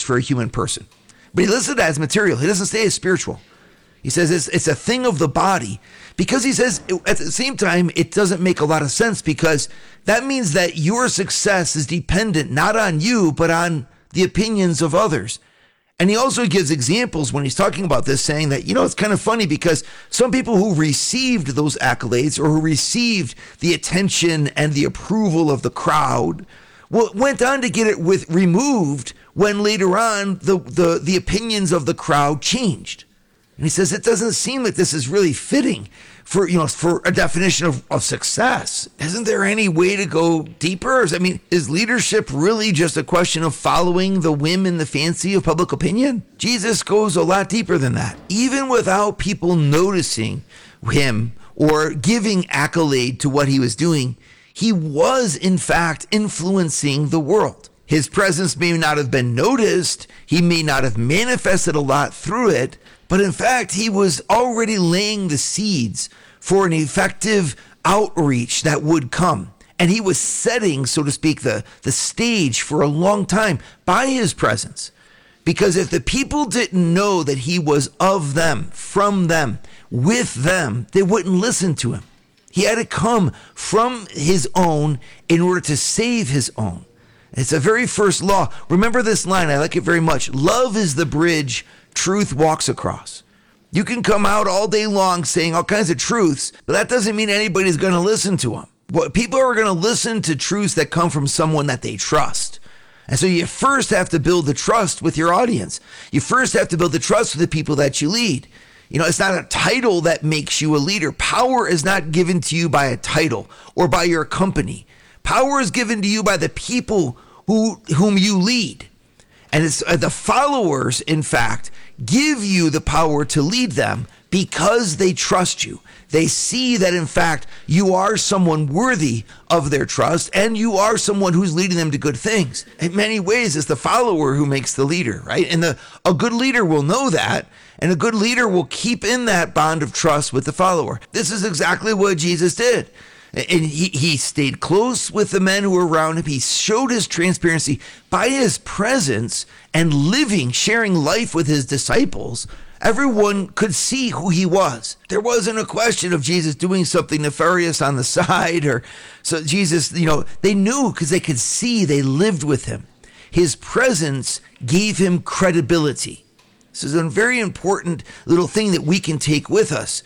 for a human person. But he lists it as material. He doesn't say it's spiritual. He says it's a thing of the body, because he says at the same time, it doesn't make a lot of sense, because that means that your success is dependent not on you, but on the opinions of others. And he also gives examples when he's talking about this, saying that, it's kind of funny because some people who received those accolades or who received the attention and the approval of the crowd went on to get it removed when later on the opinions of the crowd changed. And he says it doesn't seem like this is really fitting for a definition of success. Isn't there any way to go deeper? Is leadership really just a question of following the whim and the fancy of public opinion? Jesus goes a lot deeper than that. Even without people noticing him or giving accolade to what he was doing, he was in fact influencing the world. His presence may not have been noticed. He may not have manifested a lot through it, but in fact, he was already laying the seeds for an effective outreach that would come. And he was setting, so to speak, the stage for a long time by his presence. Because if the people didn't know that he was of them, from them, with them, they wouldn't listen to him. He had to come from his own in order to save his own. It's the very first law. Remember this line, I like it very much. Love is the bridge truth walks across. You can come out all day long saying all kinds of truths, but that doesn't mean anybody's going to listen to them. People are going to listen to truths that come from someone that they trust. And so you first have to build the trust with your audience. You first have to build the trust with the people that you lead. It's not a title that makes you a leader. Power is not given to you by a title or by your company. Power is given to you by the people whom you lead. And it's the followers, in fact, give you the power to lead them because they trust you. They see that, in fact, you are someone worthy of their trust and you are someone who's leading them to good things. In many ways, it's the follower who makes the leader, right? And a good leader will know that, and a good leader will keep in that bond of trust with the follower. This is exactly what Jesus did. And he stayed close with the men who were around him. He showed his transparency by his presence and sharing life with his disciples. Everyone could see who he was. There wasn't a question of Jesus doing something nefarious on the side. So Jesus, they knew because they could see, they lived with him. His presence gave him credibility. This is a very important little thing that we can take with us.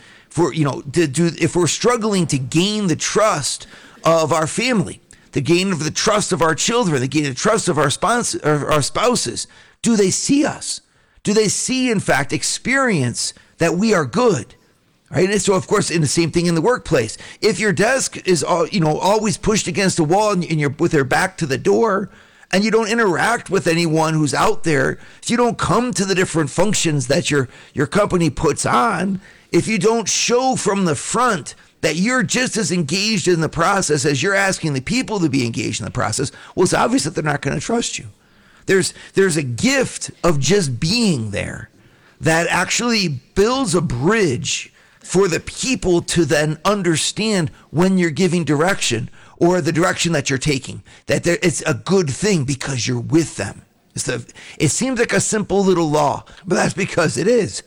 If we're struggling to gain the trust of our family, the gain of the trust of our children, the gain of the trust of our spouses, do they see us? Do they see, in fact, experience that we are good? Right? And so, of course, in the same thing in the workplace. If your desk is always pushed against a wall and you're with their back to the door, and you don't interact with anyone who's out there, if you don't come to the different functions that your company puts on, if you don't show from the front that you're just as engaged in the process as you're asking the people to be engaged in the process, well, it's obvious that they're not going to trust you. There's a gift of just being there that actually builds a bridge for the people to then understand when you're giving direction or the direction that you're taking, that it's a good thing because you're with them. It seems like a simple little law, but that's because it is.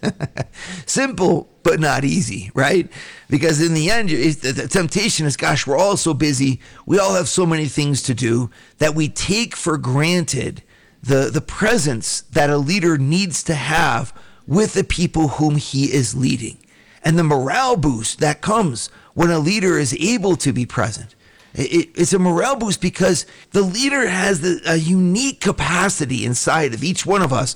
Simple, but not easy, right? Because in the end, the temptation is, gosh, we're all so busy. We all have so many things to do that we take for granted the presence that a leader needs to have with the people whom he is leading. And the morale boost that comes when a leader is able to be present. It's a morale boost because the leader has a unique capacity inside of each one of us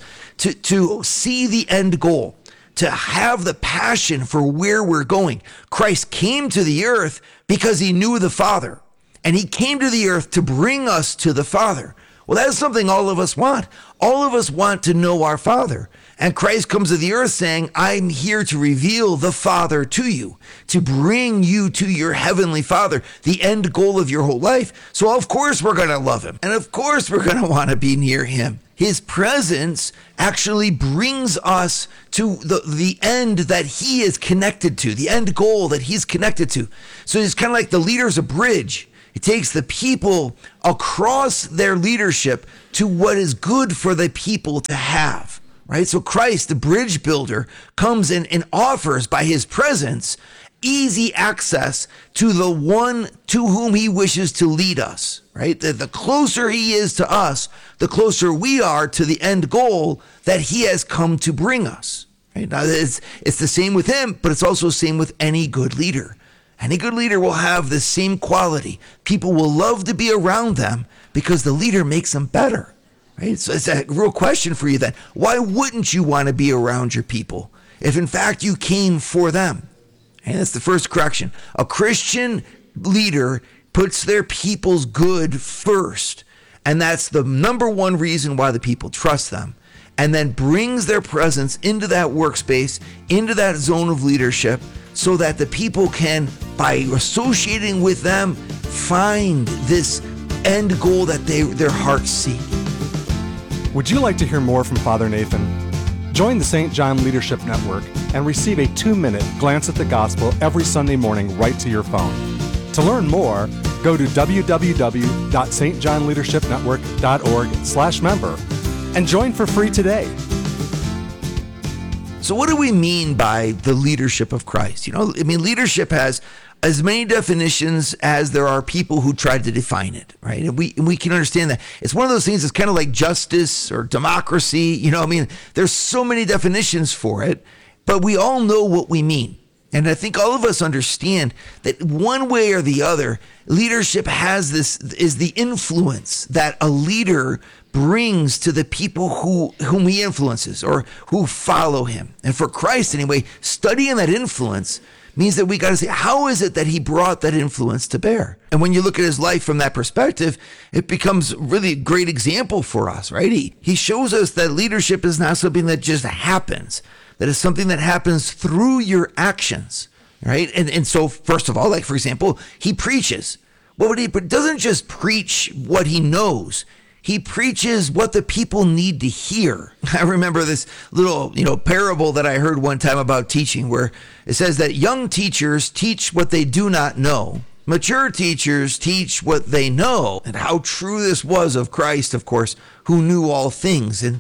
to see the end goal, to have the passion for where we're going. Christ came to the earth because he knew the Father, and he came to the earth to bring us to the Father. Well, that's something all of us want. All of us want to know our Father. And Christ comes to the earth saying, I'm here to reveal the Father to you, to bring you to your heavenly Father, the end goal of your whole life. So of course we're going to love him. And of course we're going to want to be near him. His presence actually brings us to the end that he is connected to, the end goal that he's connected to. So it's kind of like the leader's a bridge. He takes the people across their leadership to what is good for the people to have, right? So Christ, the bridge builder, comes in and offers by his presence easy access to the one to whom he wishes to lead us, right? The closer he is to us, the closer we are to the end goal that he has come to bring us. Right? Now, it's the same with him, but it's also the same with any good leader. Any good leader will have the same quality. People will love to be around them because the leader makes them better. Right? So it's a real question for you then. Why wouldn't you want to be around your people if in fact you came for them? And that's the first correction. A Christian leader puts their people's good first. And that's the number one reason why the people trust them. And then brings their presence into that workspace, into that zone of leadership, so that the people can, by associating with them, find this end goal that their hearts seek. Would you like to hear more from Father Nathan? Join the St. John Leadership Network and receive a 2-minute glance at the gospel every Sunday morning right to your phone. To learn more, go to www.stjohnleadershipnetwork.org/member and join for free today. So what do we mean by the leadership of Christ? Leadership has as many definitions as there are people who try to define it, right? And we can understand that. It's one of those things that's kind of like justice or democracy. There's so many definitions for it, but we all know what we mean. And I think all of us understand that one way or the other, leadership is the influence that a leader brings to the people whom he influences or who follow him. And for Christ anyway, studying that influence means that we got to say, how is it that he brought that influence to bear? And when you look at his life from that perspective, it becomes really a great example for us, right? He shows us that leadership is not something that just happens, that is something that happens through your actions, right? And so first of all, like for example, he preaches. But he doesn't just preach what he knows. He preaches what the people need to hear. I remember this little, parable that I heard one time about teaching where it says that young teachers teach what they do not know. Mature teachers teach what they know. And how true this was of Christ, of course, who knew all things and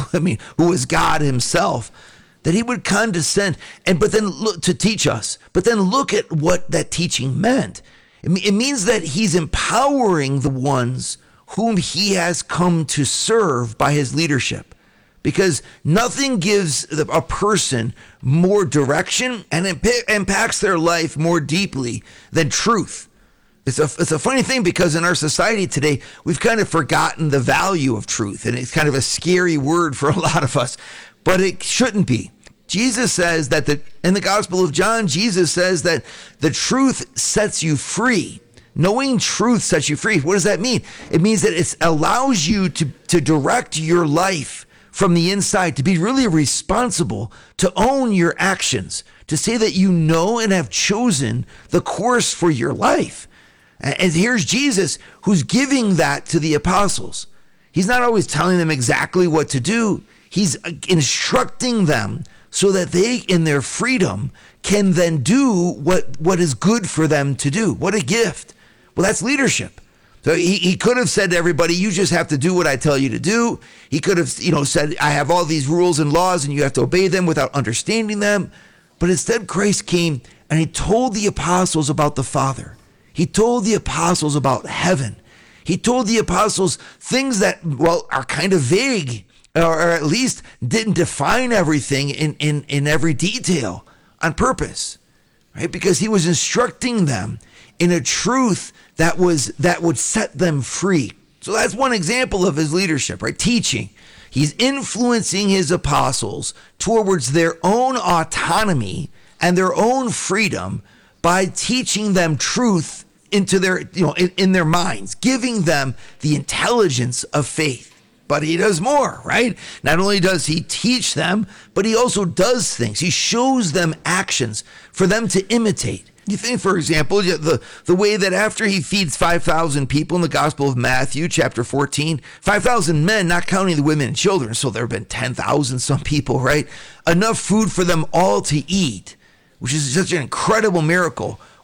who was God himself, that he would condescend but then look to teach us. But then look at what that teaching meant. It means that he's empowering the ones whom he has come to serve by his leadership. Because nothing gives a person more direction and impacts their life more deeply than truth. It's a funny thing because in our society today, we've kind of forgotten the value of truth. And it's kind of a scary word for a lot of us, but it shouldn't be. Jesus says that in the Gospel of John, Jesus says that the truth sets you free. Knowing truth sets you free. What does that mean? It means that it allows you to direct your life from the inside, to be really responsible, to own your actions, to say that you know and have chosen the course for your life. And here's Jesus who's giving that to the apostles. He's not always telling them exactly what to do. He's instructing them so that they, in their freedom, can then do what is good for them to do. What a gift. Well, that's leadership. So he could have said to everybody, you just have to do what I tell you to do. He could have, said, I have all these rules and laws and you have to obey them without understanding them. But instead, Christ came and he told the apostles about the Father. He told the apostles about heaven. He told the apostles things that, are kind of vague or at least didn't define everything in every detail on purpose, right? Because he was instructing them in a truth that would set them free. So that's one example of his leadership, right? Teaching. He's influencing his apostles towards their own autonomy and their own freedom by teaching them truth into their, in their minds, giving them the intelligence of faith. But he does more, right? Not only does he teach them, but he also does things. He shows them actions for them to imitate. You think, for example, the way that after he feeds 5,000 people in the Gospel of Matthew, chapter 14, 5,000 men, not counting the women and children, so there have been 10,000 some people, right? Enough food for them all to eat, which is such an incredible miracle.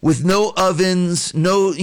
with no ovens,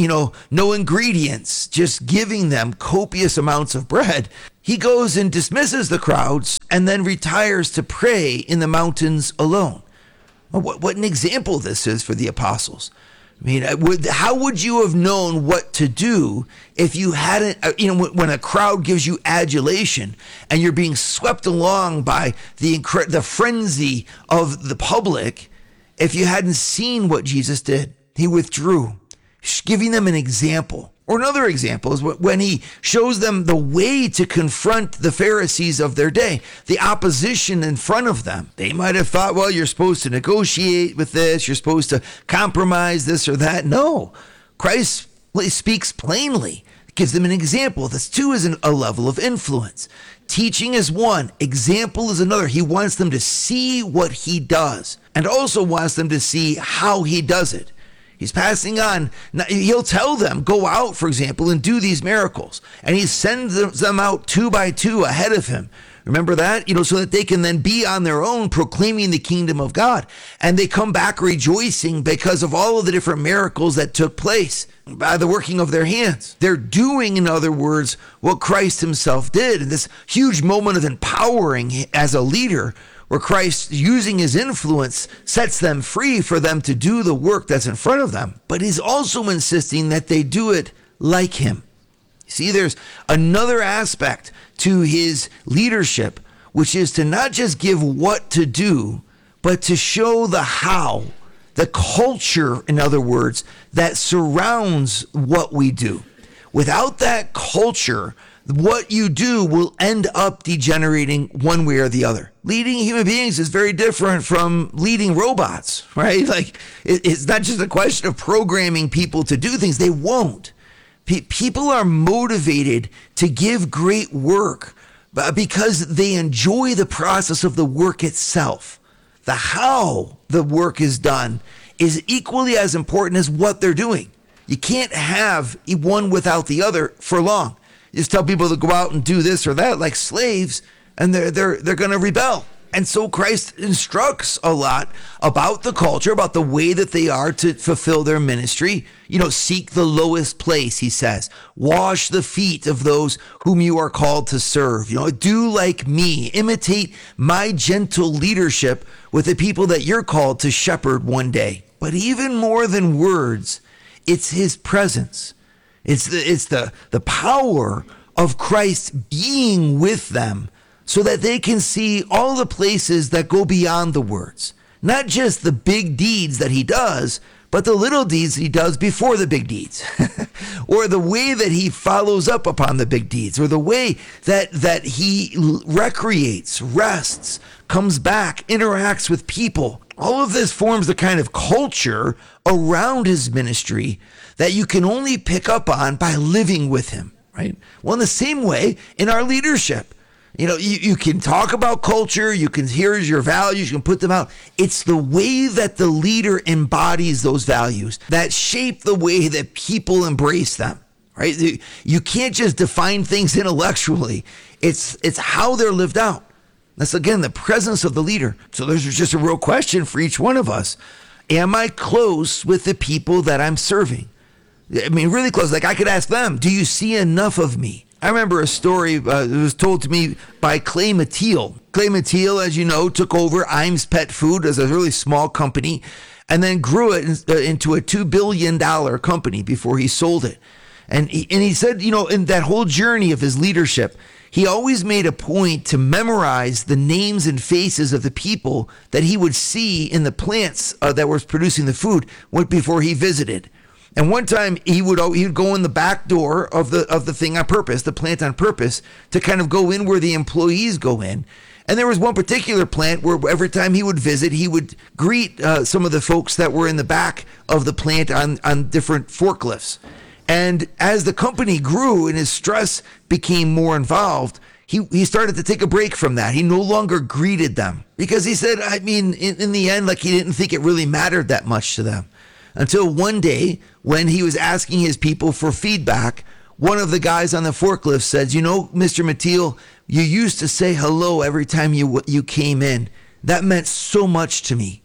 no ingredients, just giving them copious amounts of bread. He goes and dismisses the crowds and then retires to pray in the mountains alone. What an example this is for the apostles. I mean, how would you have known what to do if you hadn't, when a crowd gives you adulation and you're being swept along by the frenzy of the public, if you hadn't seen what Jesus did? He withdrew, giving them an example. Or another example is when he shows them the way to confront the Pharisees of their day, the opposition in front of them. They might have thought, well, you're supposed to negotiate with this, you're supposed to compromise this or that. No, Christ speaks plainly, gives them an example. This too is a level of influence. Teaching is one, example is another. He wants them to see what he does and also wants them to see how he does it. He's passing on. He'll tell them, go out, for example, and do these miracles. And he sends them out 2 by 2 ahead of him. Remember that? So that they can then be on their own proclaiming the kingdom of God. And they come back rejoicing because of all of the different miracles that took place by the working of their hands. They're doing, in other words, what Christ himself did. And this huge moment of empowering as a leader, where Christ, using his influence, sets them free for them to do the work that's in front of them. But he's also insisting that they do it like him. See, there's another aspect to his leadership, which is to not just give what to do, but to show the how, the culture, in other words, that surrounds what we do. Without that culture, what you do will end up degenerating one way or the other. Leading human beings is very different from leading robots, right? Like, it's not just a question of programming people to do things. They won't. People are motivated to give great work because they enjoy the process of the work itself. The how the work is done is equally as important as what they're doing. You can't have one without the other for long. You just tell people to go out and do this or that like slaves, and they're going to rebel. And so Christ instructs a lot about the culture, about the way that they are to fulfill their ministry. Seek the lowest place, he says. Wash the feet of those whom you are called to serve. Do like me. Imitate my gentle leadership with the people that you're called to shepherd one day. But even more than words, it's his presence. It's the power of Christ being with them so that they can see all the places that go beyond the words. Not just the big deeds that he does, but the little deeds he does before the big deeds. Or the way that he follows up upon the big deeds. Or the way that he recreates, rests, comes back, interacts with people. All of this forms the kind of culture around his ministry that you can only pick up on by living with him, right? Well, in the same way, in our leadership, you can talk about culture, here's your values, you can put them out. It's the way that the leader embodies those values that shape the way that people embrace them, right? You can't just define things intellectually. It's how they're lived out. That's, again, the presence of the leader. So there's just a real question for each one of us. Am I close with the people that I'm serving? I mean, really close. Like, I could ask them, do you see enough of me? I remember a story that was told to me by Clay Mathiel. Clay Mathiel, as you know, took over Iams Pet Food as a really small company and then grew it into a $2 billion company before he sold it. And he said, in that whole journey of his leadership, he always made a point to memorize the names and faces of the people that he would see in the plants that were producing the food before he visited. And one time he would go in the back door of the thing on purpose, the plant on purpose, to kind of go in where the employees go in. And there was one particular plant where every time he would visit, he would greet some of the folks that were in the back of the plant on different forklifts. And as the company grew and his stress became more involved, he started to take a break from that. He no longer greeted them because he said, in the end, like, he didn't think it really mattered that much to them. Until one day when he was asking his people for feedback, one of the guys on the forklift said, Mr. Mathiel, you used to say hello every time you came in. That meant so much to me.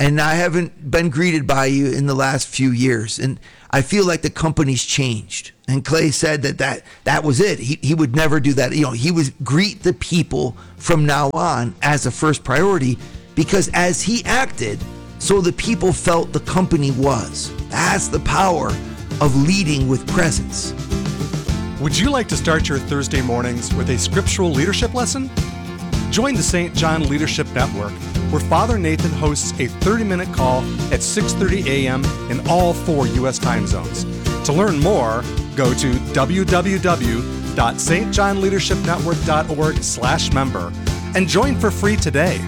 and I haven't been greeted by you in the last few years. And I feel like the company's changed. And Clay said that was it. He would never do that. He would greet the people from now on as a first priority, because as he acted, so the people felt the company was. That's the power of leading with presence. Would you like to start your Thursday mornings with a scriptural leadership lesson? Join the St. John Leadership Network, where Father Nathan hosts a 30-minute call at 6:30 a.m. in all 4 U.S. time zones. To learn more, go to www.stjohnleadershipnetwork.org/member and join for free today.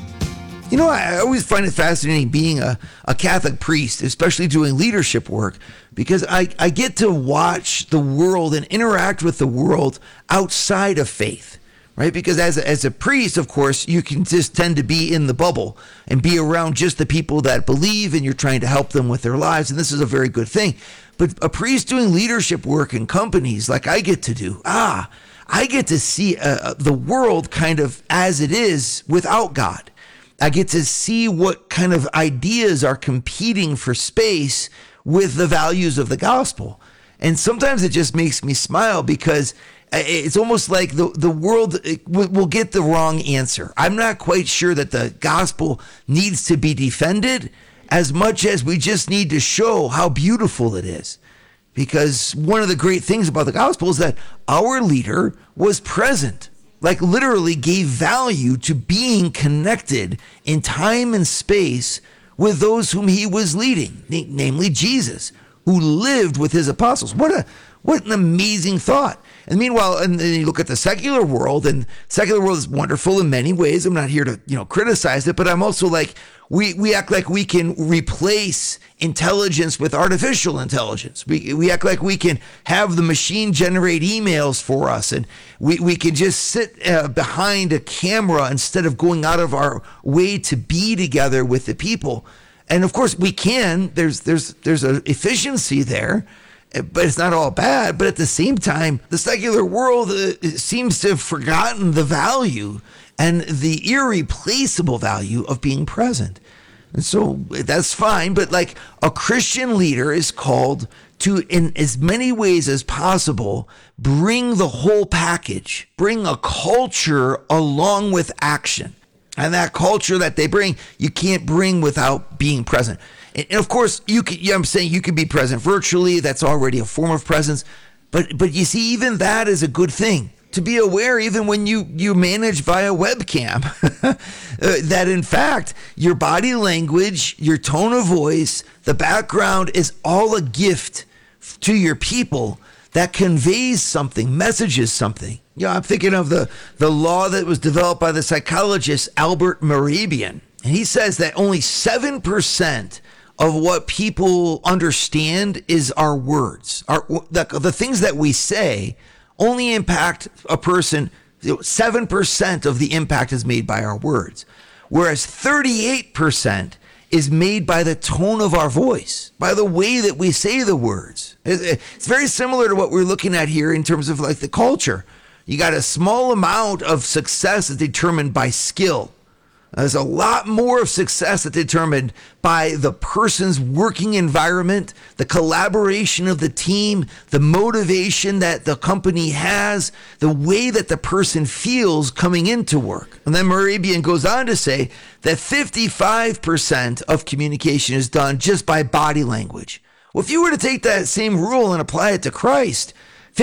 I always find it fascinating being a Catholic priest, especially doing leadership work, because I get to watch the world and interact with the world outside of faith, right? Because as a priest, of course, you can just tend to be in the bubble and be around just the people that believe, and you're trying to help them with their lives, and this is a very good thing. But a priest doing leadership work in companies like I get to do, I get to see the world kind of as it is without God. I get to see what kind of ideas are competing for space with the values of the gospel. And sometimes it just makes me smile, because it's almost like the world will get the wrong answer. I'm not quite sure that the gospel needs to be defended as much as we just need to show how beautiful it is. Because one of the great things about the gospel is that our leader was present. Like literally gave value to being connected in time and space with those whom he was leading, namely Jesus, who lived with his apostles. What an amazing thought. And meanwhile, and then you look at the secular world, and secular world is wonderful in many ways. I'm not here to criticize it, but I'm also like, we act like we can replace intelligence with artificial intelligence. We act like we can have the machine generate emails for us, and we can just sit behind a camera instead of going out of our way to be together with the people. And of course we can. There's an efficiency there, but it's not all bad. But at the same time, the secular world seems to have forgotten the value and the irreplaceable value of being present. And so that's fine, but like a Christian leader is called to, in as many ways as possible, bring the whole package, bring a culture along with action. And that culture that they bring, you can't bring without being present. And of course, I'm saying you can be present virtually. That's already a form of presence. But you see, even that is a good thing. To be aware, even when you manage via webcam, that in fact, your body language, your tone of voice, the background is all a gift to your people that conveys something, messages something. I'm thinking of the law that was developed by the psychologist Albert Mehrabian. And he says that only 7% of what people understand is our words. The things that we say only impact a person. 7% of the impact is made by our words, whereas 38% is made by the tone of our voice, by the way that we say the words. It's very similar to what we're looking at here in terms of like the culture. You got a small amount of success that's determined by skill. There's a lot more of success that's determined by the person's working environment, the collaboration of the team, the motivation that the company has, the way that the person feels coming into work. And then Mehrabian goes on to say that 55% of communication is done just by body language. Well, if you were to take that same rule and apply it to Christ,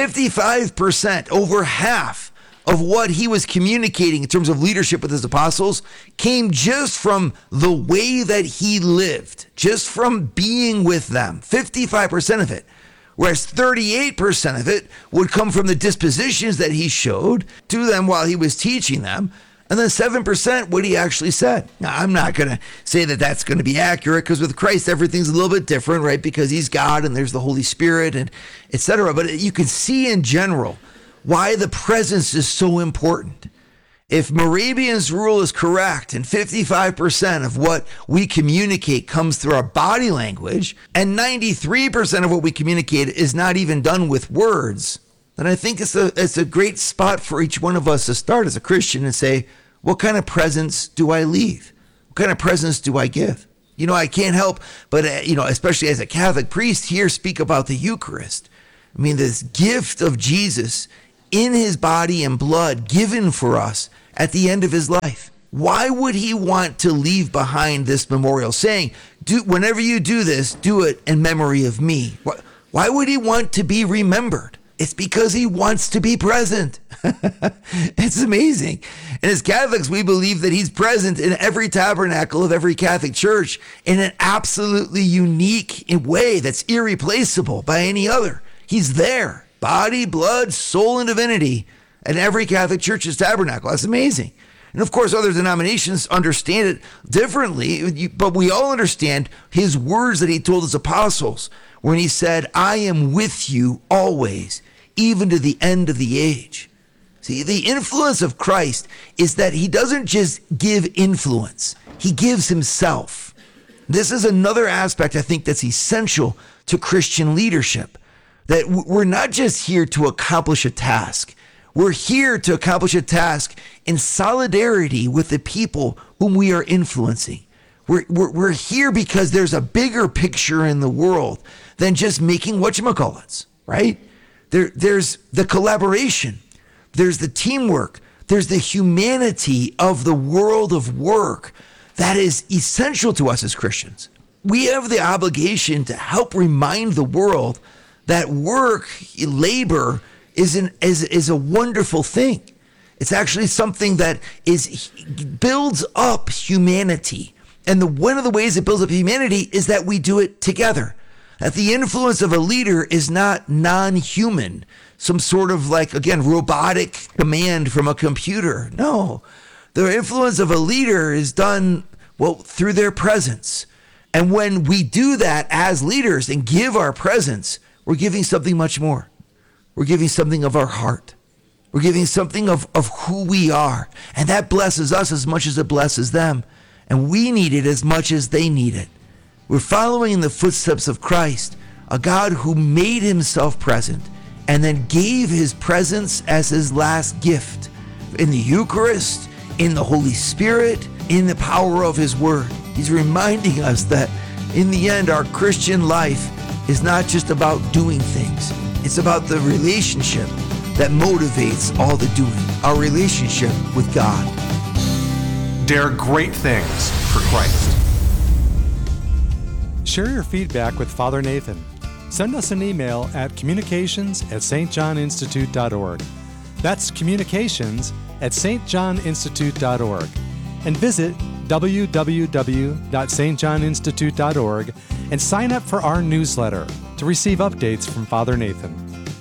55%, over half of what he was communicating in terms of leadership with his apostles came just from the way that he lived, just from being with them, 55% of it. Whereas 38% of it would come from the dispositions that he showed to them while he was teaching them. And then 7% what he actually said. Now, I'm not going to say that that's going to be accurate, because with Christ, everything's a little bit different, right? Because he's God and there's the Holy Spirit and etc. But you can see in general why the presence is so important. If Mehrabian's rule is correct and 55% of what we communicate comes through our body language, and 93% of what we communicate is not even done with words, then I think it's a great spot for each one of us to start as a Christian and say, what kind of presence do I leave? What kind of presence do I give? I can't help but, especially as a Catholic priest here, speak about the Eucharist. I mean, this gift of Jesus in his body and blood given for us at the end of his life. Why would he want to leave behind this memorial saying, whenever you do this, do it in memory of me? Why would he want to be remembered? It's because he wants to be present. It's amazing. And as Catholics, we believe that he's present in every tabernacle of every Catholic church in an absolutely unique way that's irreplaceable by any other. He's there, body, blood, soul, and divinity at every Catholic church's tabernacle. That's amazing. And of course, other denominations understand it differently, but we all understand his words that he told his apostles when he said, I am with you always, even to the end of the age. See, the influence of Christ is that he doesn't just give influence, he gives himself. This is another aspect I think that's essential to Christian leadership, that we're not just here to accomplish a task. We're here to accomplish a task in solidarity with the people whom we are influencing. We're here because there's a bigger picture in the world than just making whatchamacallits, right? There's the collaboration. There's the teamwork. There's the humanity of the world of work that is essential to us as Christians. We have the obligation to help remind the world that work, labor, is a wonderful thing. It's actually something that builds up humanity. And one of the ways it builds up humanity is that we do it together. That the influence of a leader is not non-human, some sort of robotic command from a computer. No, the influence of a leader is done, through their presence. And when we do that as leaders and give our presence, we're giving something much more. We're giving something of our heart. We're giving something of who we are. And that blesses us as much as it blesses them. And we need it as much as they need it. We're following in the footsteps of Christ, a God who made himself present and then gave his presence as his last gift in the Eucharist, in the Holy Spirit, in the power of his word. He's reminding us that in the end, our Christian life is not just about doing things. It's about the relationship that motivates all the doing, our relationship with God. Dare great things for Christ. Share your feedback with Father Nathan. Send us an email at communications@stjohninstitute.org. That's communications@stjohninstitute.org. And visit www.stjohninstitute.org and sign up for our newsletter to receive updates from Father Nathan.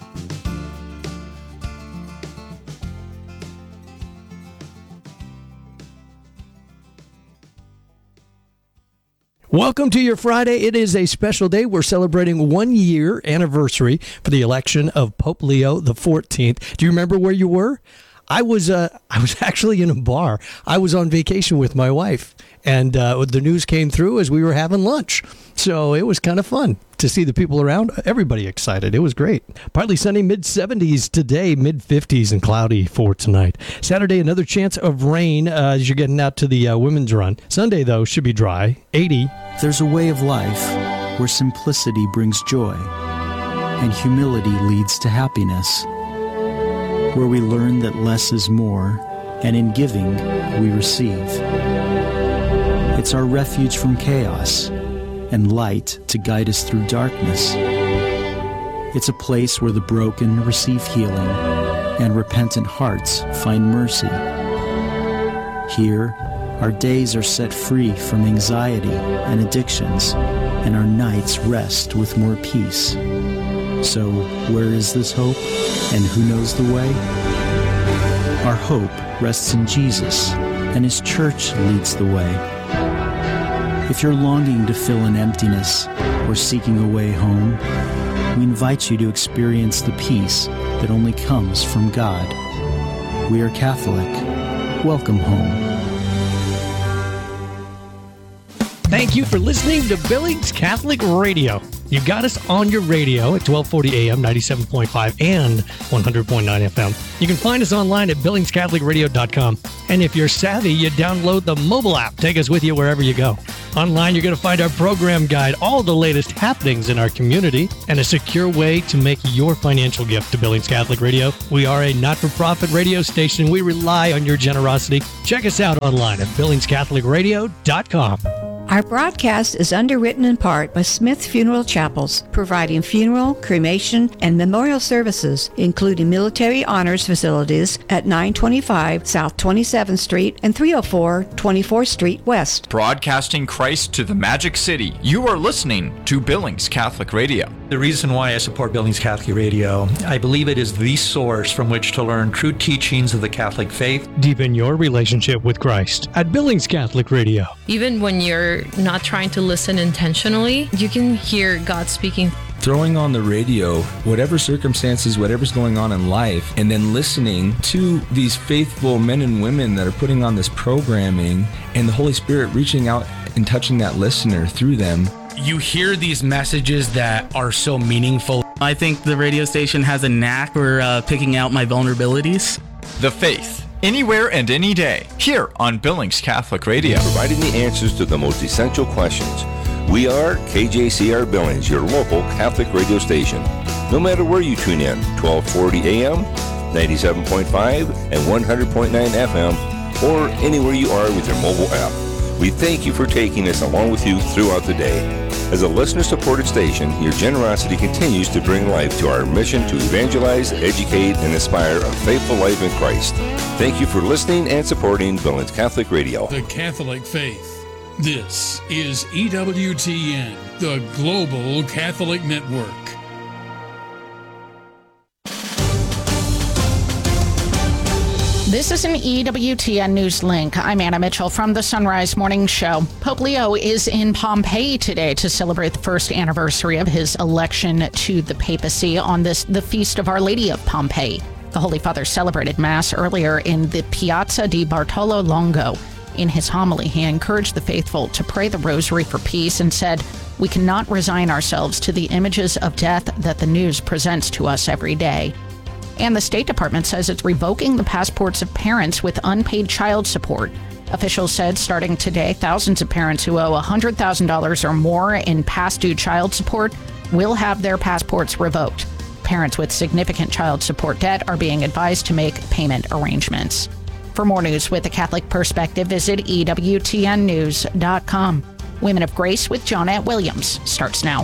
Welcome to your Friday. It is a special day. We're celebrating 1 year anniversary for the election of Pope Leo XIV. Do you remember where you were? I was actually in a bar. I was on vacation with my wife, and the news came through as we were having lunch. So it was kind of fun to see the people around. Everybody excited. It was great. Partly sunny, mid-70s today, mid-50s and cloudy for tonight. Saturday, another chance of rain as you're getting out to the women's run. Sunday, though, should be dry, 80. There's a way of life where simplicity brings joy and humility leads to happiness, where we learn that less is more, and in giving, we receive. It's our refuge from chaos and light to guide us through darkness. It's a place where the broken receive healing and repentant hearts find mercy. Here, our days are set free from anxiety and addictions, and our nights rest with more peace. So, where is this hope, and who knows the way? Our hope rests in Jesus, and His church leads the way. If you're longing to fill an emptiness or seeking a way home, we invite you to experience the peace that only comes from God. We are Catholic. Welcome home. Thank you for listening to Billings Catholic Radio. You got us on your radio at 1240 AM, 97.5 and 100.9 FM. You can find us online at billingscatholicradio.com. And if you're savvy, you download the mobile app. Take us with you wherever you go. Online, you're going to find our program guide, all the latest happenings in our community, and a secure way to make your financial gift to Billings Catholic Radio. We are a not-for-profit radio station. We rely on your generosity. Check us out online at BillingsCatholicRadio.com. Our broadcast is underwritten in part by Smith Funeral Chapels, providing funeral, cremation, and memorial services, including military honors facilities at 925 South 27th Street and 304 24th Street West. Broadcasting Christ to the Magic City. You are listening to Billings Catholic Radio. The reason why I support Billings Catholic Radio, I believe it is the source from which to learn true teachings of the Catholic faith. Deepen your relationship with Christ at Billings Catholic Radio. Even when you're not trying to listen intentionally, you can hear God speaking. Throwing on the radio, whatever circumstances, whatever's going on in life, and then listening to these faithful men and women that are putting on this programming, and the Holy Spirit reaching out and touching that listener through them. You hear these messages that are so meaningful. I think the radio station has a knack for picking out my vulnerabilities. The Faith. Anywhere and any day, here on Billings Catholic Radio. Providing the answers to the most essential questions. We are KJCR Billings, your local Catholic radio station. No matter where you tune in, 1240 AM, 97.5, and 100.9 FM, or anywhere you are with your mobile app. We thank you for taking us along with you throughout the day. As a listener-supported station, your generosity continues to bring life to our mission to evangelize, educate, and inspire a faithful life in Christ. Thank you for listening and supporting Billings Catholic Radio. The Catholic Faith. This is EWTN, the Global Catholic Network. This is an EWTN News Link. I'm Anna Mitchell from the Sunrise Morning Show. Pope Leo is in Pompeii today to celebrate the first anniversary of his election to the papacy on the Feast of Our Lady of Pompeii. The Holy Father celebrated Mass earlier in the Piazza di Bartolo Longo. In his homily, he encouraged the faithful to pray the rosary for peace and said, "We cannot resign ourselves to the images of death that the news presents to us every day." And the State Department says it's revoking the passports of parents with unpaid child support. Officials said starting today, thousands of parents who owe $100,000 or more in past due child support will have their passports revoked. Parents with significant child support debt are being advised to make payment arrangements. For more news with a Catholic perspective, visit EWTNnews.com. Women of Grace with Johnette Williams starts now.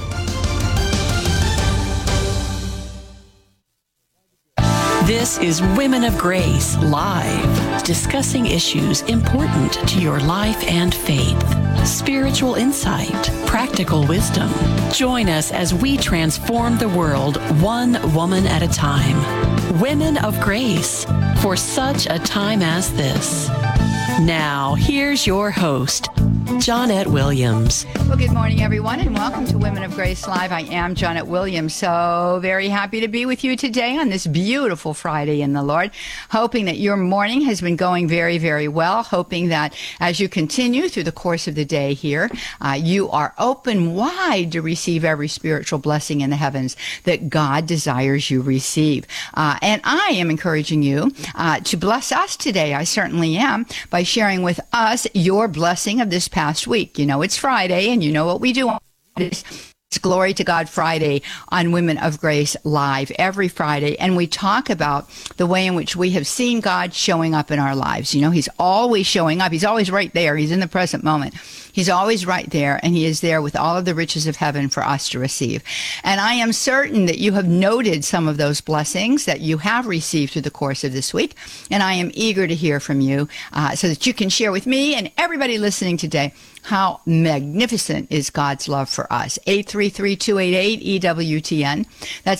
This is Women of Grace Live, discussing issues important to your life and faith. Spiritual insight, practical wisdom. Join us as we transform the world one woman at a time. Women of Grace, for such a time as this. Now, here's your host, Johnette Williams. Well, good morning, everyone, and welcome to Women of Grace Live. I am Johnette Williams, so very happy to be with you today on this beautiful Friday in the Lord. Hoping that your morning has been going very, very well. Hoping that as you continue through the course of the day here, you are open wide to receive every spiritual blessing in the heavens that God desires you receive. And I am encouraging you to bless us today. I certainly am, by sharing with us your blessing of this past week. You know, it's Friday, and you know what we do on this. It's Glory to God Friday on Women of Grace Live every Friday, and we talk about the way in which we have seen God showing up in our lives. You know, He's always showing up. He's always right there. He's in the present moment. He's always right there, and He is there with all of the riches of heaven for us to receive. And I am certain that you have noted some of those blessings that you have received through the course of this week, and I am eager to hear from you so that you can share with me and everybody listening today how magnificent is God's love for us. 833-288-EWTN. That's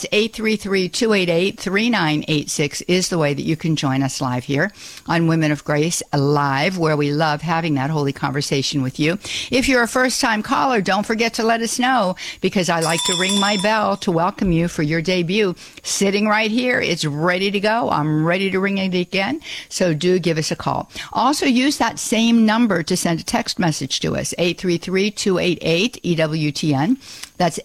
833-288-3986 is the way that you can join us live here on Women of Grace Live, where we love having that holy conversation with you. If you're a first-time caller, don't forget to let us know, because I like to ring my bell to welcome you for your debut. Sitting right here, it's ready to go. I'm ready to ring it again, so do give us a call. Also, use that same number to send a text message to us, 833-288-EWTN. That's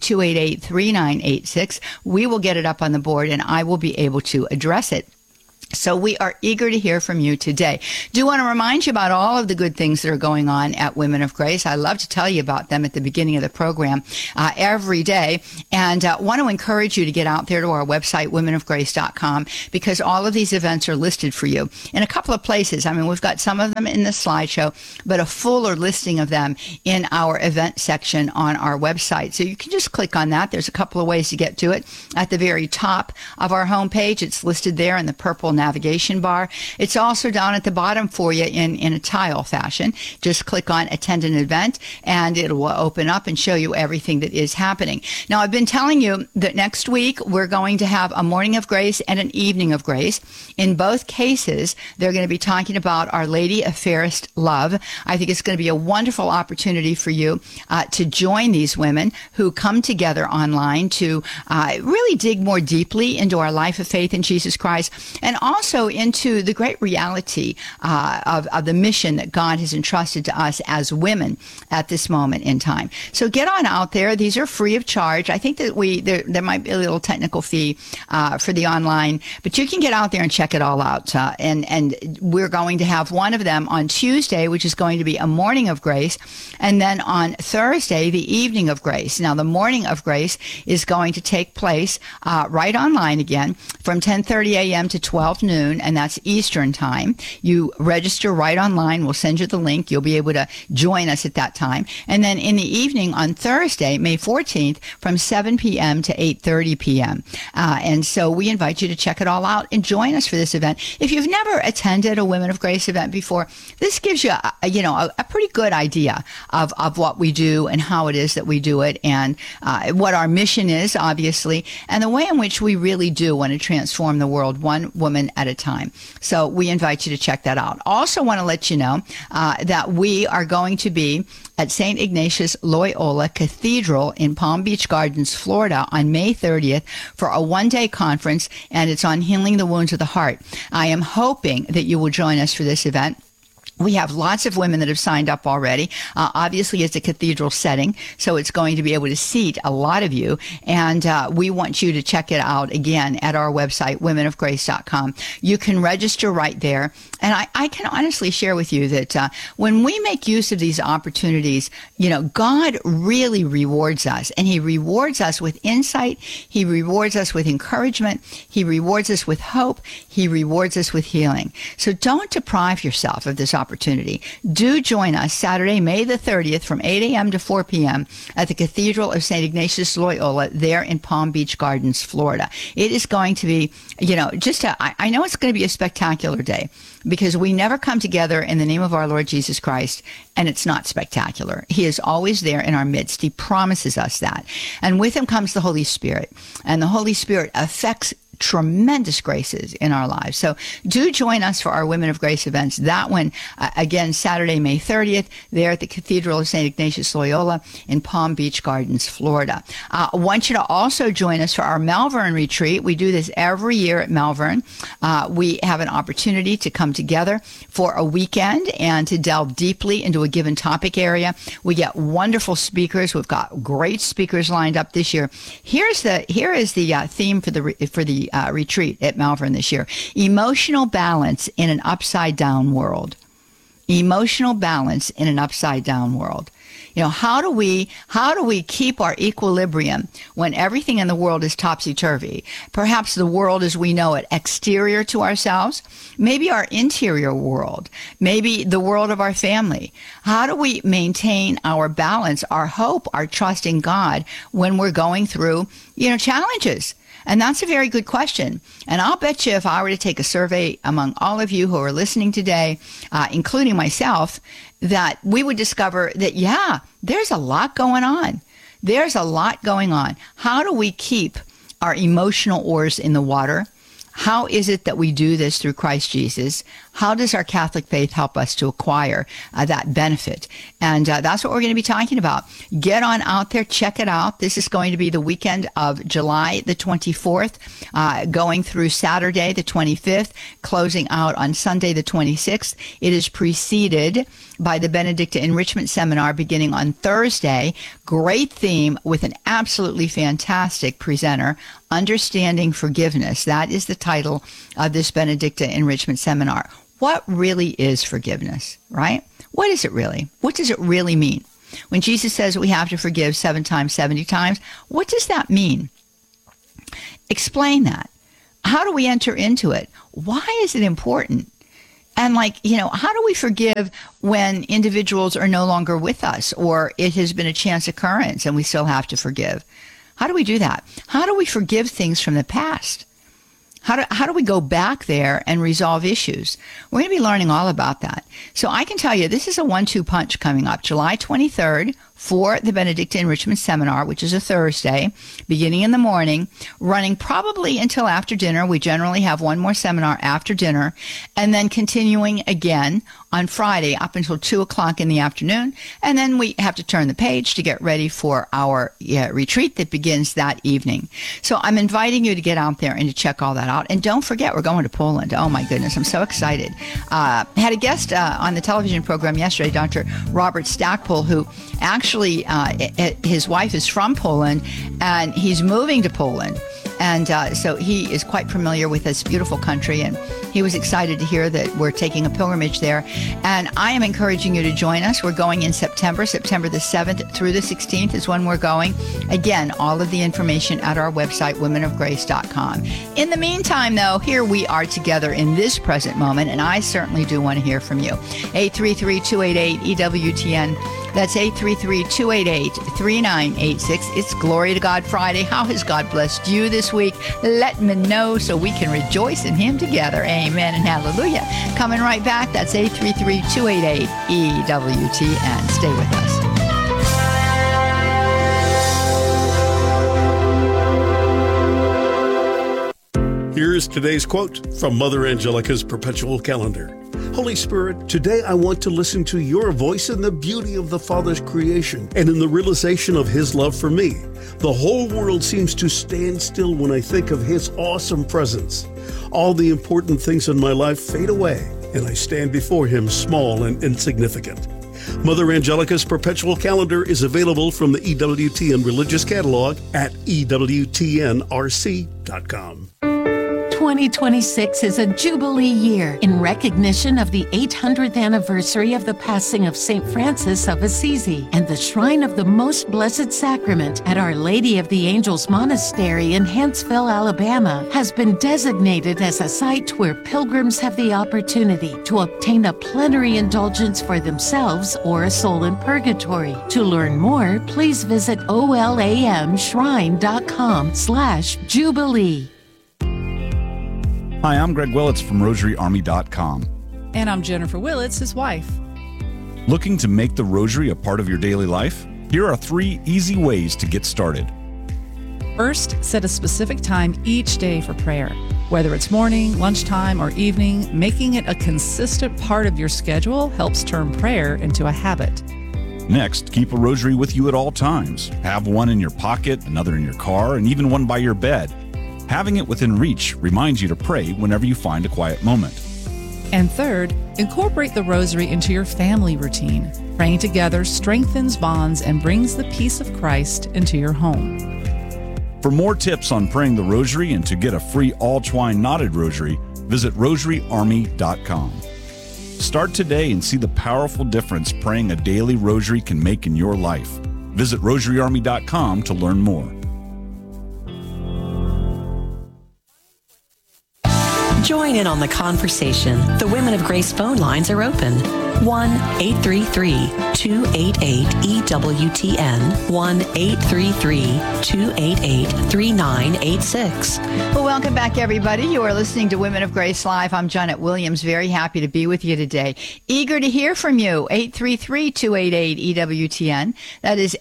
833-288-3986. We will get it up on the board, and I will be able to address it. So we are eager to hear from you today. Do want to remind you about all of the good things that are going on at Women of Grace. I love to tell you about them at the beginning of the program every day. And want to encourage you to get out there to our website, womenofgrace.com, because all of these events are listed for you in a couple of places. I mean, we've got some of them in the slideshow, but a fuller listing of them in our event section on our website. So you can just click on that. There's a couple of ways to get to it. At the very top of our homepage, it's listed there in the purple navigation bar. It's also down at the bottom for you in a tile fashion. Just click on attend an event and it will open up and show you everything that is happening. Now, I've been telling you that next week we're going to have a morning of grace and an evening of grace. In both cases, they're going to be talking about Our Lady of Fairest Love. I think it's going to be a wonderful opportunity for you to join these women who come together online to really dig more deeply into our life of faith in Jesus Christ, and also into the great reality of the mission that God has entrusted to us as women at this moment in time. So get on out there. These are free of charge. I think that there might be a little technical fee for the online, but you can get out there and check it all out. And we're going to have one of them on Tuesday, which is going to be a morning of grace, and then on Thursday, the evening of grace. Now, the morning of grace is going to take place right online again from 10:30 a.m. to 12 noon, and that's Eastern time. You register right online. We'll send you the link. You'll be able to join us at that time. And then in the evening on Thursday, May 14th, from 7 p.m. to 8:30 p.m. And so we invite you to check it all out and join us for this event. If you've never attended a Women of Grace event before, this gives you a pretty good idea of what we do and how it is that we do it, and what our mission is, obviously, and the way in which we really do want to transform the world one woman at a time. So we invite you to check that out. Also want to let you know that we are going to be at St. Ignatius Loyola Cathedral in Palm Beach Gardens, Florida on May 30th for a one-day conference, and it's on healing the wounds of the heart. I am hoping that you will join us for this event. We have lots of women that have signed up already. Obviously, it's a cathedral setting, so it's going to be able to seat a lot of you. And we want you to check it out again at our website, womenofgrace.com. You can register right there. And I can honestly share with you that when we make use of these opportunities, God really rewards us. And he rewards us with insight. He rewards us with encouragement. He rewards us with hope. He rewards us with healing. So don't deprive yourself of this opportunity. Do join us Saturday, May the 30th from 8 a.m. to 4 p.m. at the Cathedral of St. Ignatius Loyola there in Palm Beach Gardens, Florida. It is going to be, I know it's going to be a spectacular day, because we never come together in the name of our Lord Jesus Christ and it's not spectacular. He is always there in our midst. He promises us that. And with him comes the Holy Spirit. And the Holy Spirit affects tremendous graces in our lives. So do join us for our Women of Grace events. That one, again, Saturday, May 30th, there at the Cathedral of St. Ignatius Loyola in Palm Beach Gardens, Florida. I want you to also join us for our Malvern retreat. We do this every year at Malvern. We have an opportunity to come together for a weekend and to delve deeply into a given topic area. We get wonderful speakers. We've got great speakers lined up this year. Here is the theme for the retreat at Malvern this year: emotional balance in an upside down world. Emotional balance in an upside down world. How do we keep our equilibrium when everything in the world is topsy-turvy? Perhaps the world as we know it, exterior to ourselves, maybe our interior world, maybe the world of our family. How do we maintain our balance, our hope, our trust in God when we're going through, challenges? And that's a very good question. And I'll bet you if I were to take a survey among all of you who are listening today, including myself, that we would discover that, there's a lot going on. There's a lot going on. How do we keep our emotional oars in the water? How is it that we do this through Christ Jesus? How does our Catholic faith help us to acquire that benefit? And that's what we're going to be talking about. Get on out there, check it out. This is going to be the weekend of July the 24th, going through Saturday the 25th, closing out on Sunday the 26th. It is preceded by the Benedicta Enrichment Seminar beginning on Thursday. Great theme with an absolutely fantastic presenter, Understanding Forgiveness. That is the title of this Benedicta Enrichment Seminar. What really is forgiveness, right? What is it really? What does it really mean? When Jesus says we have to forgive 7 times, 70 times, what does that mean? Explain that. How do we enter into it? Why is it important? And how do we forgive when individuals are no longer with us, or it has been a chance occurrence and we still have to forgive? How do we do that? How do we forgive things from the past? How do we go back there and resolve issues? We're going to be learning all about that. So I can tell you, this is a 1-2 punch coming up. July 23rd for the Benedicta Enrichment Seminar, which is a Thursday, beginning in the morning, running probably until after dinner. We generally have one more seminar after dinner, and then continuing again on Friday up until 2 o'clock in the afternoon. And then we have to turn the page to get ready for our retreat that begins that evening. So I'm inviting you to get out there and to check all that out. And don't forget, we're going to Poland. Oh my goodness, I'm so excited. Had a guest on the television program yesterday, Dr. Robert Stackpole, who actually, his wife is from Poland, and he's moving to Poland. And so he is quite familiar with this beautiful country, and he was excited to hear that we're taking a pilgrimage there. And I am encouraging you to join us. We're going in September the 7th through the 16th is when we're going. Again, all of the information at our website, womenofgrace.com. In the meantime, though, here we are together in this present moment, and I certainly do want to hear from you. 833-288-EWTN. That's 833-288-3986. It's Glory to God Friday. How has God blessed you this week? Let me know so we can rejoice in Him together. Amen and hallelujah. Coming right back. That's 833-288-EWTN. Stay with us. Here's today's quote from Mother Angelica's Perpetual Calendar. Holy Spirit, today I want to listen to your voice in the beauty of the Father's creation and in the realization of His love for me. The whole world seems to stand still when I think of His awesome presence. All the important things in my life fade away, and I stand before Him small and insignificant. Mother Angelica's Perpetual Calendar is available from the EWTN Religious Catalog at EWTNRC.com. 2026 is a Jubilee year in recognition of the 800th anniversary of the passing of St. Francis of Assisi, and the Shrine of the Most Blessed Sacrament at Our Lady of the Angels Monastery in Huntsville, Alabama, has been designated as a site where pilgrims have the opportunity to obtain a plenary indulgence for themselves or a soul in purgatory. To learn more, please visit olamshrine.com/Jubilee. Hi, I'm Greg Willits from RosaryArmy.com. And I'm Jennifer Willits, his wife. Looking to make the Rosary a part of your daily life? Here are 3 easy ways to get started. First, set a specific time each day for prayer. Whether it's morning, lunchtime, or evening, making it a consistent part of your schedule helps turn prayer into a habit. Next, keep a rosary with you at all times. Have one in your pocket, another in your car, and even one by your bed. Having it within reach reminds you to pray whenever you find a quiet moment. And third, incorporate the rosary into your family routine. Praying together strengthens bonds and brings the peace of Christ into your home. For more tips on praying the rosary and to get a free all-twine knotted rosary, visit RosaryArmy.com. Start today and see the powerful difference praying a daily rosary can make in your life. Visit RosaryArmy.com to learn more. Join in on the conversation. The Women of Grace phone lines are open. 1-833-288-EWTN, 1-833-288-3986. Well, welcome back, everybody. You are listening to Women of Grace Live. I'm Janet Williams. Very happy to be with you today. Eager to hear from you. 833-288-EWTN. That is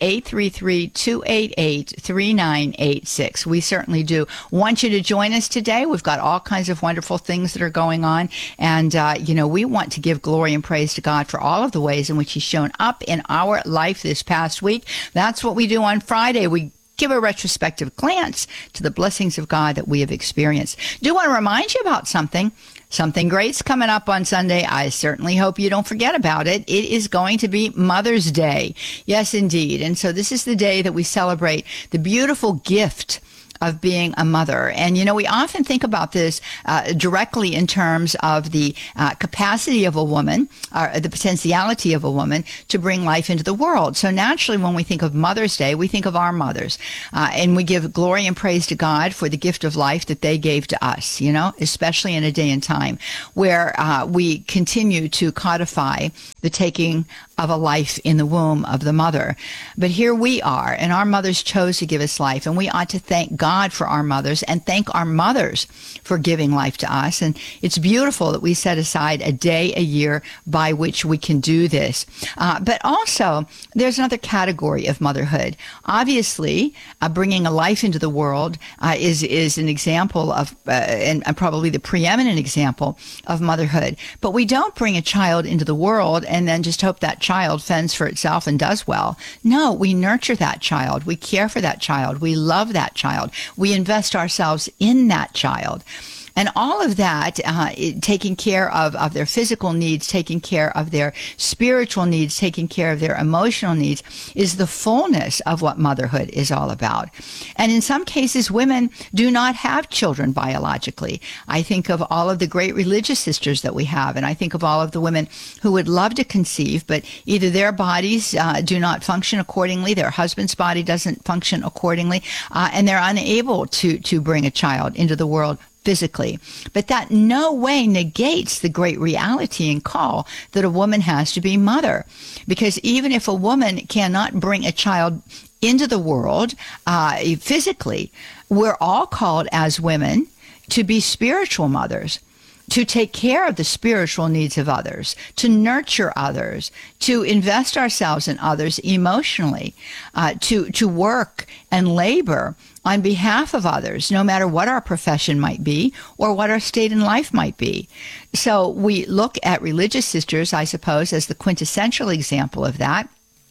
833-288-3986. We certainly do want you to join us today. We've got all kinds of wonderful things that are going on. And, we want to give glory and praise to God for all of the ways in which He's shown up in our life this past week. That's what we do on Friday. We give a retrospective glance to the blessings of God that we have experienced. Do want to remind you about something. Something great's coming up on Sunday. I certainly hope you don't forget about it. It is going to be Mother's Day. Yes, indeed. And so this is the day that we celebrate the beautiful gift of being a mother. And, we often think about this directly in terms of the capacity of a woman, or the potentiality of a woman to bring life into the world. So naturally, when we think of Mother's Day, we think of our mothers. And we give glory and praise to God for the gift of life that they gave to us, especially in a day and time where we continue to codify the taking of a life in the womb of the mother. But here we are, and our mothers chose to give us life, and we ought to thank God for our mothers and thank our mothers for giving life to us. And it's beautiful that we set aside a day a year by which we can do this. But also, there's another category of motherhood. Obviously, bringing a life into the world is an example of, and probably the preeminent example of motherhood. But we don't bring a child into the world and then just hope that child fends for itself and does well. No, we nurture that child. We care for that child. We love that child. We invest ourselves in that child. And all of that, taking care of their physical needs, taking care of their spiritual needs, taking care of their emotional needs, is the fullness of what motherhood is all about. And in some cases, women do not have children biologically. I think of all of the great religious sisters that we have, and I think of all of the women who would love to conceive, but either their bodies do not function accordingly, their husband's body doesn't function accordingly, and they're unable to bring a child into the world physically. But that no way negates the great reality and call that a woman has to be mother. Because even if a woman cannot bring a child into the world physically, we're all called as women to be spiritual mothers, to take care of the spiritual needs of others, to nurture others, to invest ourselves in others emotionally, to work and labor on behalf of others, no matter what our profession might be or what our state in life might be. So we look at religious sisters, I suppose, as the quintessential example of that.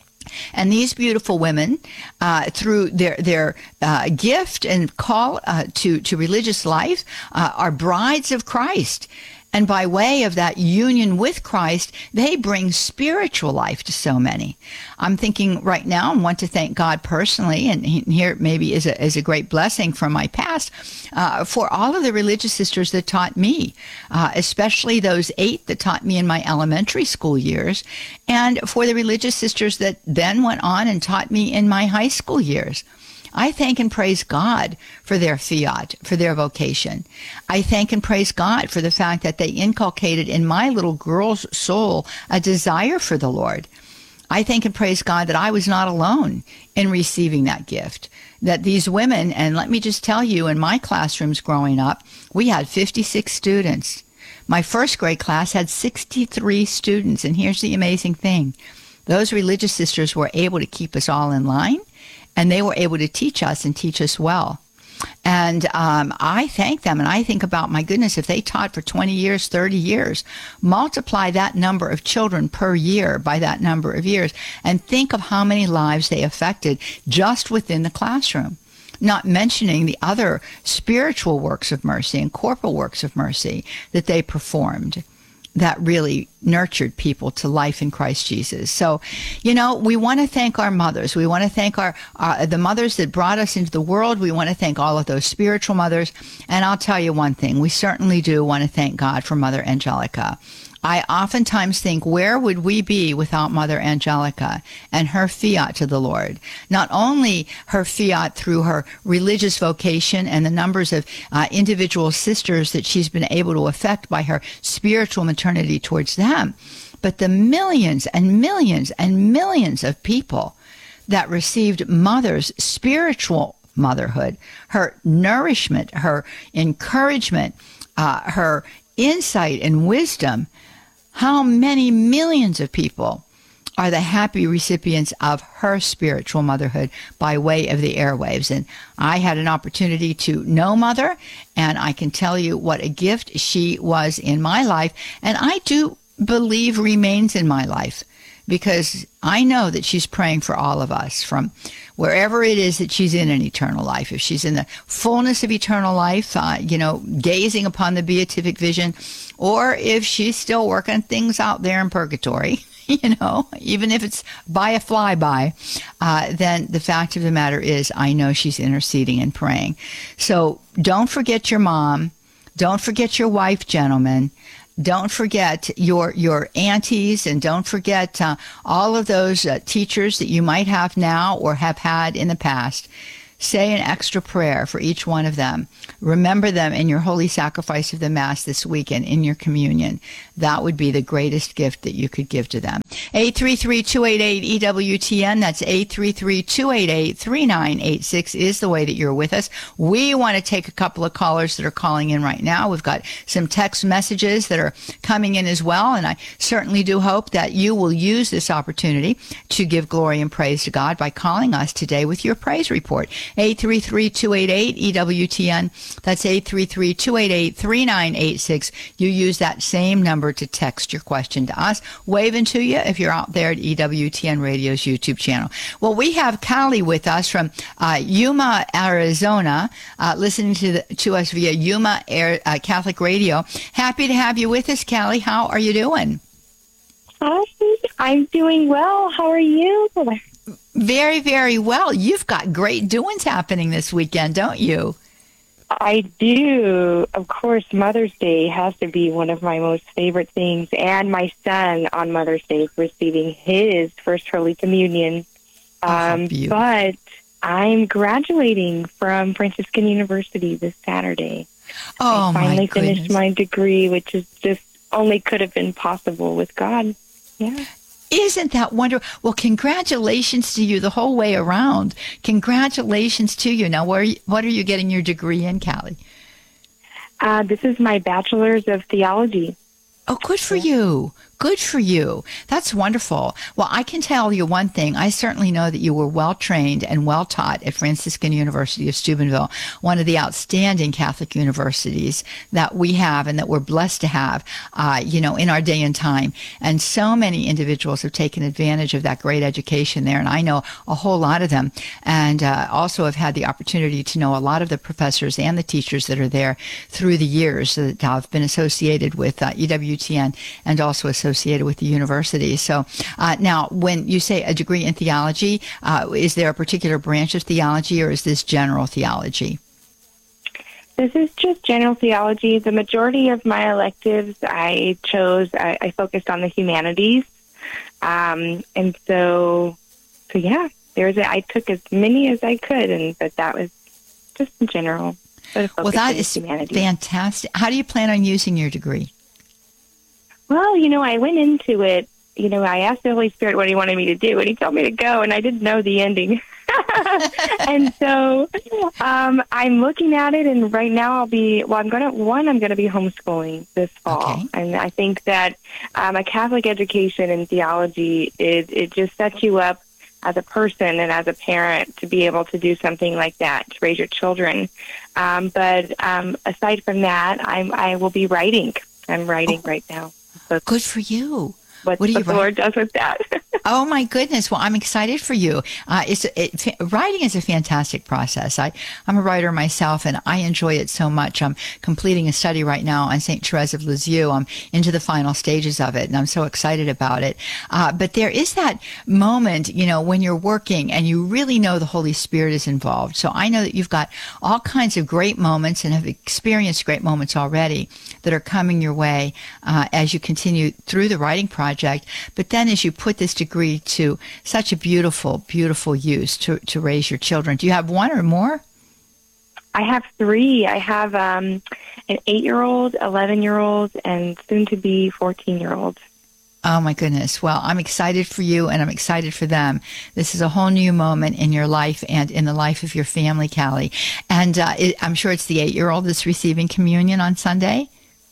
And these beautiful women, through their gift and call to religious life, are brides of Christ. And by way of that union with Christ, they bring spiritual life to so many. I'm thinking right now, I want to thank God personally, and here maybe is a great blessing from my past, for all of the religious sisters that taught me, especially those 8 that taught me in my elementary school years, and for the religious sisters that then went on and taught me in my high school years. I thank and praise God for their fiat, for their vocation. I thank and praise God for the fact that they inculcated in my little girl's soul a desire for the Lord. I thank and praise God that I was not alone in receiving that gift. That these women, and let me just tell you, in my classrooms growing up, we had 56 students. My first grade class had 63 students. And here's the amazing thing. Those religious sisters were able to keep us all in line. And they were able to teach us and teach us well. And I thank them. And I think about, my goodness, if they taught for 20 years, 30 years, multiply that number of children per year by that number of years, and think of how many lives they affected just within the classroom. Not mentioning the other spiritual works of mercy and corporal works of mercy that they performed that really nurtured people to life in Christ Jesus. So, we want to thank our mothers. We want to thank the mothers that brought us into the world. We want to thank all of those spiritual mothers. And I'll tell you one thing, we certainly do want to thank God for Mother Angelica. I oftentimes think, where would we be without Mother Angelica and her fiat to the Lord? Not only her fiat through her religious vocation and the numbers of individual sisters that she's been able to affect by her spiritual maternity towards them, but the millions and millions and millions of people that received Mother's spiritual motherhood, her nourishment, her encouragement, her insight and wisdom, how many millions of people are the happy recipients of her spiritual motherhood by way of the airwaves. And I had an opportunity to know Mother, and I can tell you what a gift she was in my life, and I do believe remains in my life, because I know that she's praying for all of us from wherever it is that she's in an eternal life. If she's in the fullness of eternal life, gazing upon the beatific vision, or if she's still working things out there in purgatory, even if it's by a flyby, then the fact of the matter is I know she's interceding and praying. So don't forget your mom. Don't forget your wife, gentlemen. Don't forget your aunties, and don't forget all of those teachers that you might have now or have had in the past. Say an extra prayer for each one of them. Remember them in your holy sacrifice of the Mass this weekend, in your communion. That would be the greatest gift that you could give to them. 833-288-EWTN. That's 833-288-3986 is the way that you're with us. We want to take a couple of callers that are calling in right now. We've got some text messages that are coming in as well, and I certainly do hope that you will use this opportunity to give glory and praise to God by calling us today with your praise report. 833-288-EWTN. That's 833-288-3986. You use that same number to text your question to us. Waving to you if you're out there at EWTN Radio's YouTube channel. Well, we have Callie with us from Yuma, Arizona, listening to us via Yuma Catholic Radio. Happy to have you with us, Callie. How are you doing? Hi, I'm doing well. How are you? Very, very well. You've got great doings happening this weekend, don't you? I do. Of course, Mother's Day has to be one of my most favorite things. And my son on Mother's Day is receiving his first Holy Communion. But I'm graduating from Franciscan University this Saturday. I finally finished my degree, which is just only could have been possible with God. Yeah. Isn't that wonderful? Well, congratulations to you the whole way around. Congratulations to you. Now, what are you getting your degree in, Callie? This is my Bachelor's of Theology. Oh, good for you. Good for you. That's wonderful. Well, I can tell you one thing. I certainly know that you were well trained and well taught at Franciscan University of Steubenville, one of the outstanding Catholic universities that we have and that we're blessed to have, in our day and time. And so many individuals have taken advantage of that great education there. And I know a whole lot of them, and also have had the opportunity to know a lot of the professors and the teachers that are there through the years that have been associated with EWTN and also associated with the university. So now, when you say a degree in theology, is there a particular branch of theology, or is this general theology? This is just general theology. The majority of my electives I focused on the humanities. And so yeah, I took as many as I could, but that was just in general. Well, that is fantastic. How do you plan on using your degree? Well, I went into it, I asked the Holy Spirit what he wanted me to do, and he told me to go, and I didn't know the ending. And so I'm looking at it, and right now I'm going to be homeschooling this fall. Okay. And I think that a Catholic education in theology, it just sets you up as a person and as a parent to be able to do something like that, to raise your children. But aside from that, I will be writing. I'm writing right now. Good for you. What the Lord does with that. Oh, my goodness. Well, I'm excited for you. Writing is a fantastic process. I'm a writer myself, and I enjoy it so much. I'm completing a study right now on St. Therese of Lisieux. I'm into the final stages of it, and I'm so excited about it. But there is that moment, when you're working and you really know the Holy Spirit is involved. So I know that you've got all kinds of great moments and have experienced great moments already that are coming your way as you continue through the writing project. But then as you put this degree to such a beautiful, beautiful use to raise your children. Do you have one or more? I have three. I have an 8-year-old, 11-year-old, and soon-to-be 14-year-old. Oh, my goodness. Well, I'm excited for you and I'm excited for them. This is a whole new moment in your life and in the life of your family, Callie. And I'm sure it's the 8-year-old that's receiving communion on Sunday.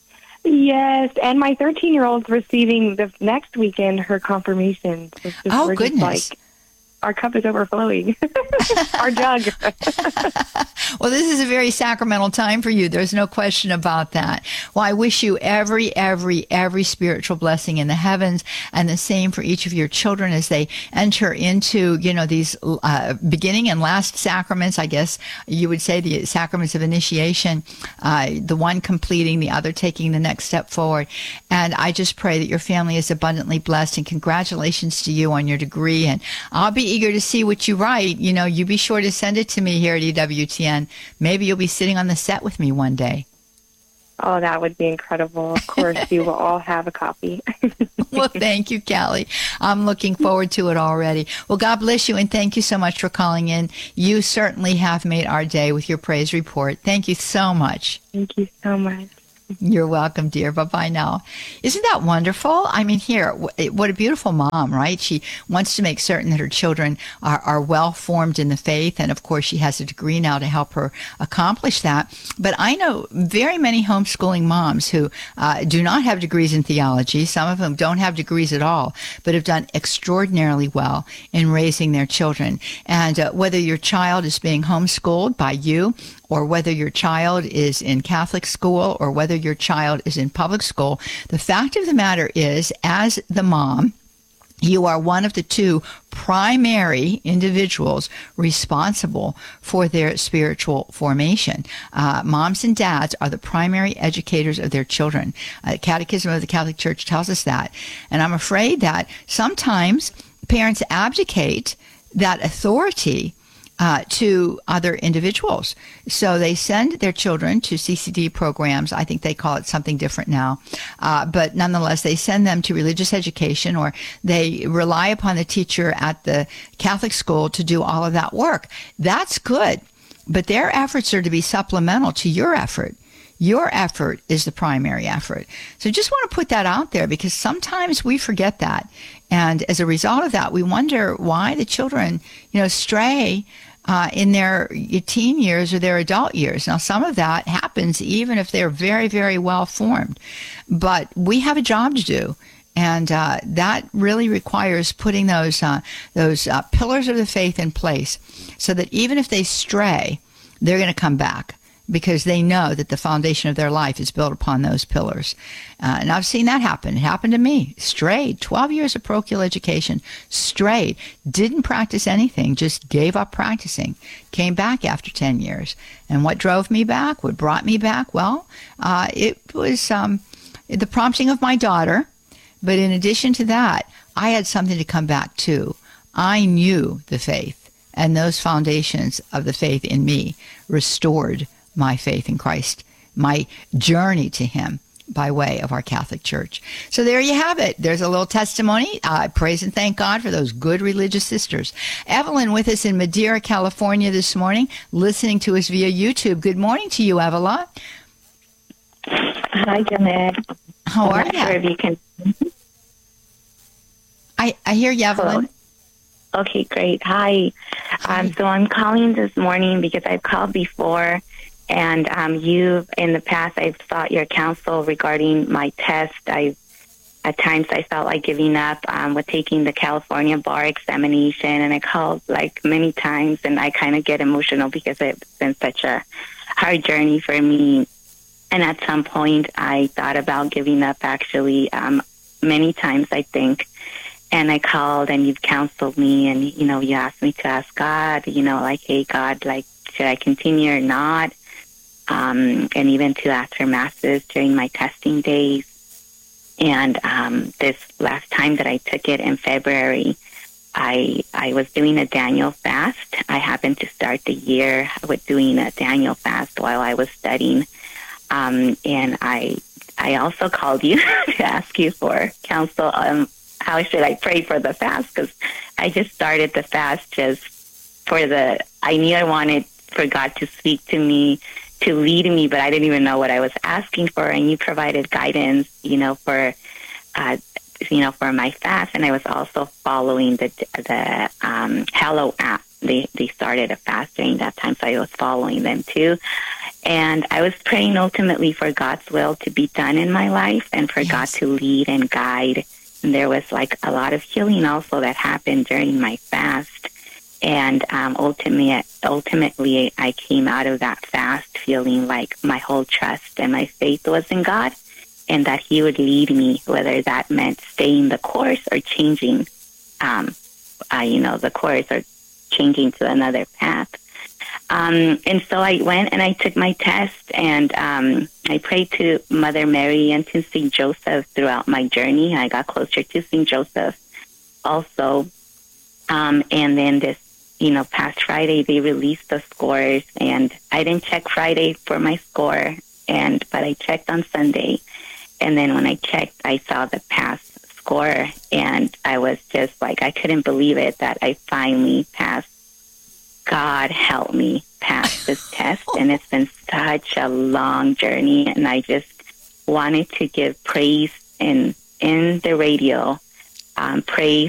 Yes, and my 13-year-old's receiving the next weekend her confirmation. So oh, goodness. Our cup is overflowing. Our jug. Well, this is a very sacramental time for you. There's no question about that. Well, I wish you every spiritual blessing in the heavens, and the same for each of your children as they enter into, these beginning and last sacraments. I guess you would say the sacraments of initiation, the one completing, the other taking the next step forward. And I just pray that your family is abundantly blessed, and congratulations to you on your degree. And I'll be eager to see what you write. You be sure to send it to me here at EWTN. Maybe you'll be sitting on the set with me one day. Oh, that would be incredible. Of course, you will all have a copy. Well, thank you, Callie. I'm looking forward to it already. Well, God bless you, and thank you so much for calling in. You certainly have made our day with your praise report. Thank you so much. Thank you so much. You're welcome, dear. Bye-bye now. Isn't that wonderful? I mean, here, what a beautiful mom, right? She wants to make certain that her children are well-formed in the faith, and of course, she has a degree now to help her accomplish that. But I know very many homeschooling moms who do not have degrees in theology. Some of them don't have degrees at all, but have done extraordinarily well in raising their children. And whether your child is being homeschooled by you, or whether your child is in Catholic school, or whether your child is in public school, the fact of the matter is, as the mom, you are one of the two primary individuals responsible for their spiritual formation. Moms and dads are the primary educators of their children. The Catechism of the Catholic Church tells us that. And I'm afraid that sometimes parents abdicate that authority to other individuals. So they send their children to CCD programs. I think they call it something different now. But nonetheless, they send them to religious education, or they rely upon the teacher at the Catholic school to do all of that work. That's good. But their efforts are to be supplemental to your effort. Your effort is the primary effort. So just want to put that out there, because sometimes we forget that. And as a result of that, we wonder why the children, stray in their teen years or their adult years. Now, some of that happens even if they're very, very well formed. But we have a job to do. And that really requires putting those pillars of the faith in place, so that even if they stray, they're going to come back, because they know that the foundation of their life is built upon those pillars. And I've seen that happen. It happened to me. Strayed. 12 years of parochial education. Strayed. Didn't practice anything. Just gave up practicing. Came back after 10 years. And what drove me back? What brought me back? Well, it was the prompting of my daughter. But in addition to that, I had something to come back to. I knew the faith. And those foundations of the faith in me restored my faith in Christ, my journey to him by way of our Catholic Church. So there you have it. There's a little testimony. I praise and thank God for those good religious sisters. Evelyn with us in Madeira, California this morning, listening to us via YouTube. Good morning to you, Evelyn. Hi, Janet. How are you? Sure if you can. I hear you, Evelyn. Hello. Okay, great. Hi. So I'm calling this morning because I've called before, and in the past, I've sought your counsel regarding my test. At times I felt like giving up with taking the California bar examination, and I called many times, and I kind of get emotional because it's been such a hard journey for me. And at some point, I thought about giving up, actually, many times, I think. And I called, and you've counseled me, and, you asked me to ask God, hey, God, should I continue or not? And even to after Masses during my testing days. And this last time that I took it in February, I was doing a Daniel fast. I happened to start the year with doing a Daniel fast while I was studying. And I also called you to ask you for counsel. How should I pray for the fast? Because I just started the fast just I knew I wanted for God to speak to me, to lead me, but I didn't even know what I was asking for. And you provided guidance, for for my fast, and I was also following the Hello app. They started a fast during that time, so I was following them too. And I was praying ultimately for God's will to be done in my life and for God to lead and guide. And there was like a lot of healing also that happened during my fast. And ultimately, I came out of that fast feeling like my whole trust and my faith was in God, and that He would lead me, whether that meant staying the course or changing, the course or changing to another path. And so I went and I took my test, and I prayed to Mother Mary and to St. Joseph throughout my journey. I got closer to St. Joseph also. And then this, past Friday, they released the scores, and I didn't check Friday for my score, but I checked on Sunday. And then when I checked, I saw the pass score, and I was just like, I couldn't believe it that I finally passed. God help me pass this test, and it's been such a long journey, and I just wanted to give praise in the radio, praise